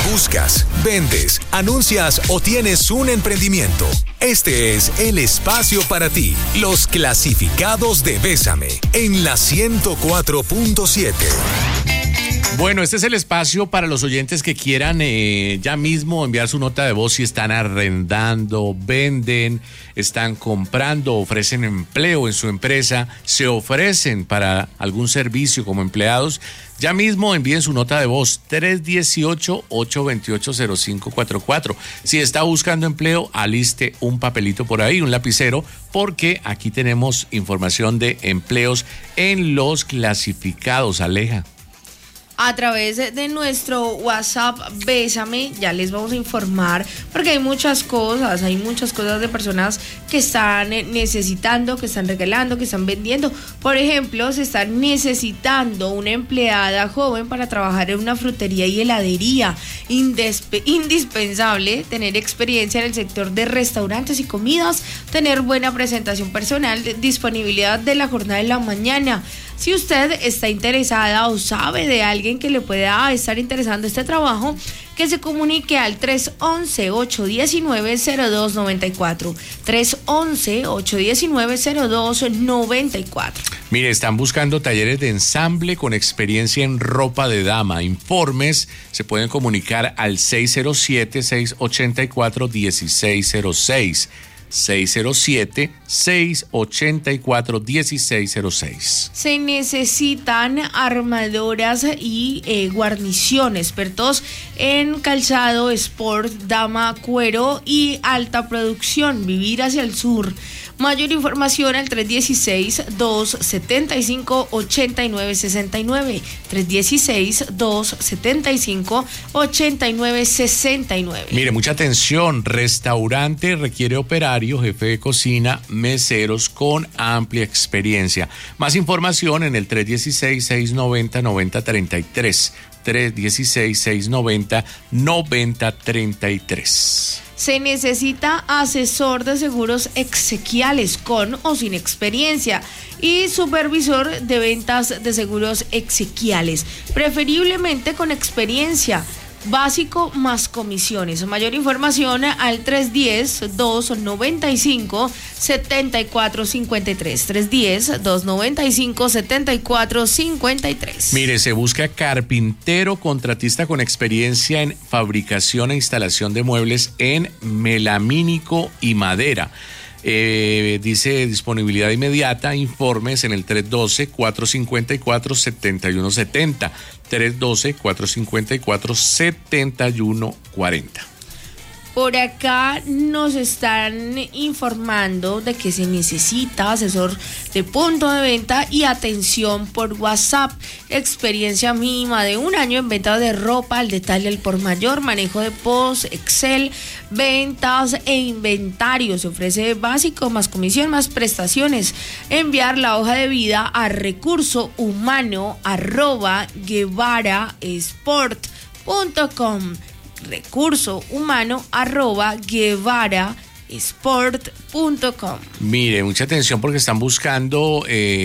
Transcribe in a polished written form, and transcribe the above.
Buscas, vendes, anuncias o tienes un emprendimiento. Este es el espacio para ti. Los clasificados de Bésame en la 104.7. Bueno, este es el espacio para los oyentes que quieran ya mismo enviar su nota de voz si están arrendando, venden, están comprando, ofrecen empleo en su empresa, se ofrecen para algún servicio como empleados. Ya mismo envíen su nota de voz 318-828-0544. Si está buscando empleo, aliste un papelito por ahí, un lapicero, porque aquí tenemos información de empleos en los clasificados. Aleja. A través de nuestro WhatsApp Bésame, ya les vamos a informar, porque hay muchas cosas de personas que están necesitando, que están regalando, que están vendiendo. Por ejemplo, se está necesitando una empleada joven para trabajar en una frutería y heladería. Indispensable tener experiencia en el sector de restaurantes y comidas, tener buena presentación personal, disponibilidad de la jornada de la mañana. Si usted está interesada o sabe de alguien que le pueda estar interesando este trabajo, que se comunique al 311-819-0294. 311-819-0294. Mire, están buscando talleres de ensamble con experiencia en ropa de dama. Informes se pueden comunicar al 607-684-1606. 607-684-1606. Se necesitan armadoras y guarniciones, expertos en calzado, sport, dama, cuero y alta producción. Vivir hacia el sur. Mayor información al 316-275-8969. 316-275-8969. Mire, mucha atención. Restaurante requiere operario, jefe de cocina, meseros con amplia experiencia. Más información en el 316-690-9033. 316-690-9033. Se necesita asesor de seguros exequiales con o sin experiencia y supervisor de ventas de seguros exequiales, preferiblemente con experiencia. Básico más comisiones. Mayor información al 310-295-7453. 310-295-7453. Mire, se busca carpintero, contratista con experiencia en fabricación e instalación de muebles en melamínico y madera. Dice disponibilidad inmediata, informes en el 312-454-7170, 312-454-7140. Por acá nos están informando de que se necesita asesor de punto de venta y atención por WhatsApp. Experiencia mínima de 1 año en venta de ropa al detalle, al por mayor, manejo de post, Excel, ventas e inventario. Se ofrece básico más comisión más prestaciones. Enviar la hoja de vida a recursohumano@guevarasport.com. recursohumano@guevarasport.com. Mire, mucha atención porque están buscando